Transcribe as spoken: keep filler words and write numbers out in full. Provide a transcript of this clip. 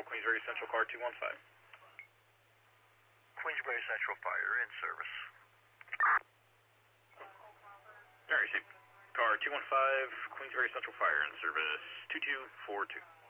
Queensbury Central Car two one five. Queensbury Central Fire in service. All right, see. Car two one five, Queensbury Central Fire in service two two four two.